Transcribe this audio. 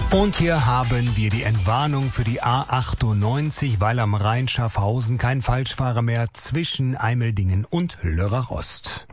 Und hier haben wir die Entwarnung für die A98, weil am Rhein Schaffhausen kein Falschfahrer mehr zwischen Eimeldingen und Lörrach Ost.